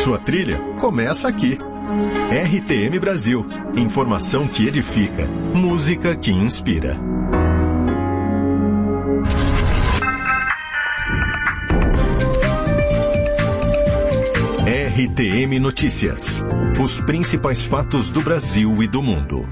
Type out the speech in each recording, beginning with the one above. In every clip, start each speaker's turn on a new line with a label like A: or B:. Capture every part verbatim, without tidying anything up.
A: Sua trilha começa aqui. R T M Brasil. Informação que edifica. Música que inspira. R T M Notícias. Os principais fatos do Brasil e do mundo.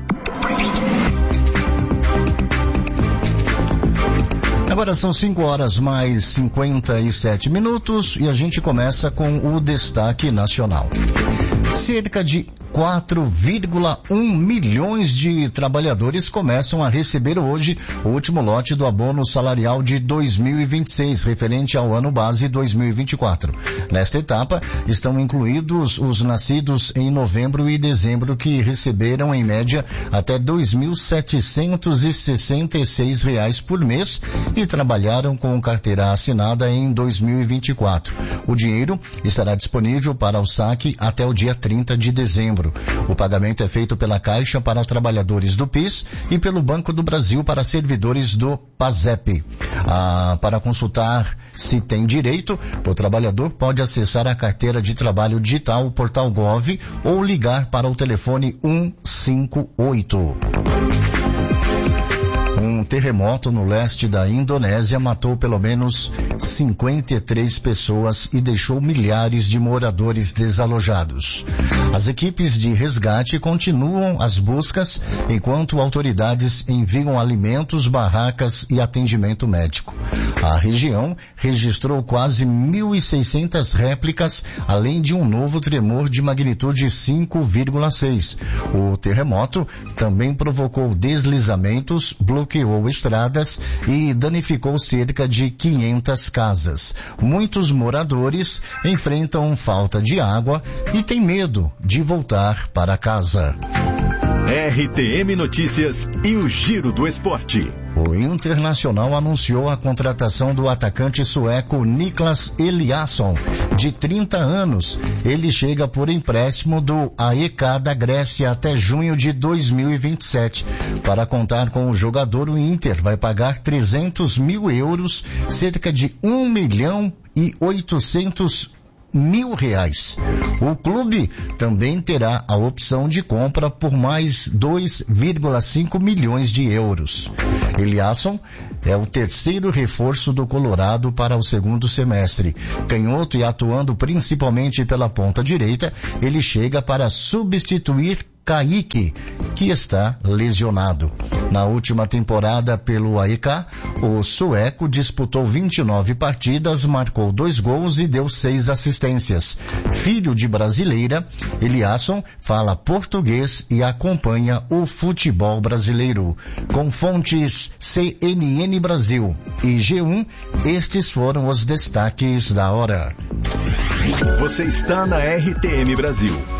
B: Agora são cinco horas mais cinquenta e sete minutos e a gente começa com o destaque nacional. Cerca de quatro vírgula um milhões de trabalhadores começam a receber hoje o último lote do abono salarial de dois mil e vinte e seis, referente ao ano base dois mil e vinte e quatro. Nesta etapa, estão incluídos os nascidos em novembro e dezembro, que receberam em média até dois mil setecentos e sessenta e seis reais por mês e trabalharam com carteira assinada em dois mil e vinte e quatro. O dinheiro estará disponível para o saque até o dia trinta de dezembro. O pagamento é feito pela Caixa para trabalhadores do PIS e pelo Banco do Brasil para servidores do PASEP. Ah, para consultar se tem direito, o trabalhador pode acessar a carteira de trabalho digital, o portal Gov, ou ligar para o telefone um cinco oito. Um terremoto no leste da Indonésia matou pelo menos cinquenta e três pessoas e deixou milhares de moradores desalojados. As equipes de resgate continuam as buscas enquanto autoridades enviam alimentos, barracas e atendimento médico. A região registrou quase mil e seiscentas réplicas, além de um novo tremor de magnitude cinco vírgula seis. O terremoto também provocou deslizamentos, bloqueou estradas e danificou cerca de quinhentas casas. Muitos moradores enfrentam falta de água e têm medo de voltar para casa.
A: R T M Notícias e o Giro do Esporte.
B: O Internacional anunciou a contratação do atacante sueco Niklas Eliasson, de trinta anos. Ele chega por empréstimo do A E K da Grécia até junho de dois mil e vinte e sete. Para contar com o jogador, o Inter vai pagar trezentos mil euros, cerca de um milhão e oitocentos mil reais. O clube também terá a opção de compra por mais dois vírgula cinco milhões de euros. Eliasson é o terceiro reforço do Colorado para o segundo semestre. Canhoto e atuando principalmente pela ponta direita, ele chega para substituir Kaique, que está lesionado. Na última temporada pelo A E K, o sueco disputou vinte e nove partidas, marcou dois gols e deu seis assistências. Filho de brasileira, Eliasson fala português e acompanha o futebol brasileiro. Com fontes C N N Brasil e G um, estes foram os destaques da hora.
A: Você está na R T M Brasil.